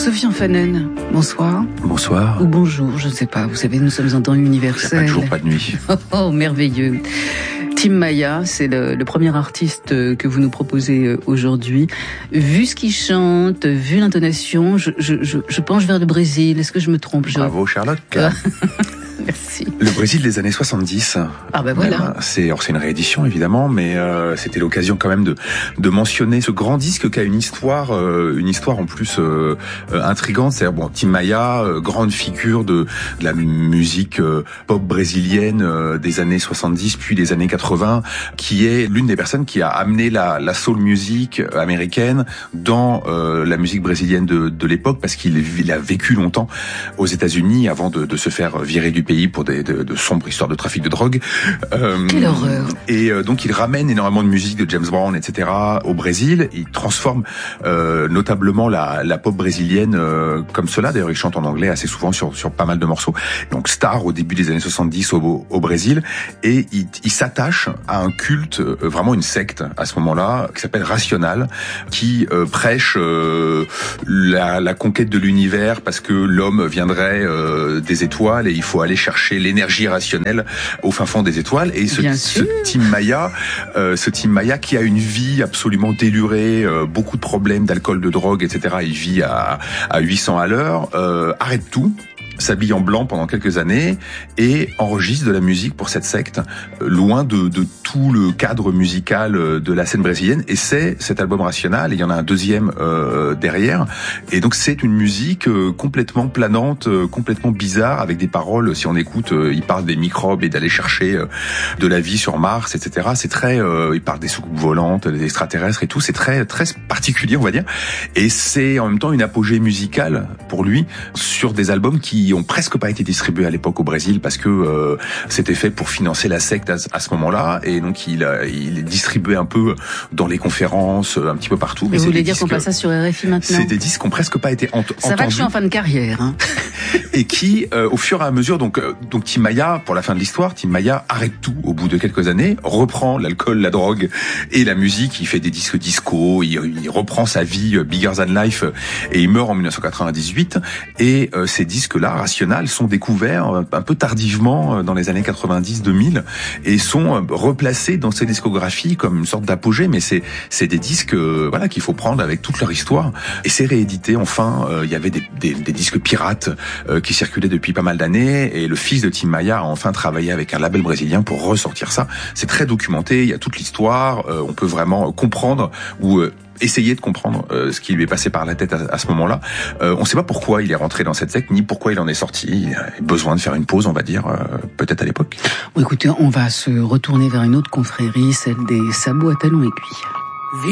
Sofiane Fanen, bonsoir. Bonsoir. Ou bonjour, je ne sais pas. Vous savez, nous sommes en temps universel. Il n'y a pas de jour, pas de nuit. Oh, merveilleux. Tim Maya, c'est le premier artiste que vous nous proposez aujourd'hui. Vu ce qu'il chante, vu l'intonation, je penche vers le Brésil. Est-ce que je me trompe? Bravo, Sherlock. Merci. Le Brésil des années 70. Ah ben voilà. C'est une réédition évidemment, mais c'était l'occasion quand même de mentionner ce grand disque qui a une histoire en plus intrigante. C'est-à-dire bon, Tim Maya, grande figure de la musique pop brésilienne des années 70 puis des années 80, qui est l'une des personnes qui a amené la soul music américaine dans la musique brésilienne de l'époque, parce qu'il a vécu longtemps aux États-Unis avant de se faire virer du pays pour de sombres histoires de trafic de drogue. Quelle horreur. Et donc il ramène énormément de musique de James Brown, etc. au Brésil. Il transforme notablement la pop brésilienne comme cela. D'ailleurs, il chante en anglais assez souvent sur pas mal de morceaux. Donc star au début des années 70 au Brésil. Et il s'attache à un culte, vraiment une secte à ce moment-là, qui s'appelle Racional, qui prêche la conquête de l'univers parce que l'homme viendrait des étoiles et il faut aller chercher l'énergie rationnelle au fin fond des étoiles. Et ce Tim Maya qui a une vie absolument délurée, beaucoup de problèmes d'alcool, de drogue, etc. Il vit à 800 à l'heure, arrête tout, s'habille en blanc pendant quelques années et enregistre de la musique pour cette secte, loin de tout le cadre musical de la scène brésilienne. Et c'est cet album Racional, et il y en a un deuxième derrière. Et donc c'est une musique complètement planante, complètement bizarre, avec des paroles, si on écoute, il parle des microbes et d'aller chercher de la vie sur Mars, etc. C'est très, il parle des soucoupes volantes, des extraterrestres et tout. C'est très, très particulier, on va dire. Et c'est en même temps une apogée musicale pour lui sur des albums qui ont presque pas été distribués à l'époque au Brésil, parce que c'était fait pour financer la secte à ce moment-là, et donc il est distribué un peu dans les conférences, un petit peu partout. Mais vous voulez dire qu'on passe ça sur RFI maintenant? C'est des disques qui ont presque pas été entendus. Ça va que je suis en fin de carrière, hein. Et qui, au fur et à mesure, donc Tim Maya, pour la fin de l'histoire, Tim Maya arrête tout au bout de quelques années, reprend l'alcool, la drogue et la musique. Il fait des disques disco, il reprend sa vie Bigger Than Life, et il meurt en 1998. Et ces disques-là, Racional, sont découverts un peu tardivement dans les années 90-2000 et sont replacés dans ses discographies comme une sorte d'apogée. Mais c'est des disques voilà, qu'il faut prendre avec toute leur histoire. Et c'est réédité. Enfin, il y avait des disques pirates qui circulaient depuis pas mal d'années, et le fils de Tim Maya a enfin travaillé avec un label brésilien pour ressortir ça. C'est très documenté, il y a toute l'histoire, on peut vraiment comprendre ou essayer de comprendre ce qui lui est passé par la tête à ce moment-là. On ne sait pas pourquoi il est rentré dans cette secte, ni pourquoi il en est sorti. Il a besoin de faire une pause, on va dire, peut-être à l'époque. Bon, écoutez, on va se retourner vers une autre confrérie, celle des sabots à talons aiguilles.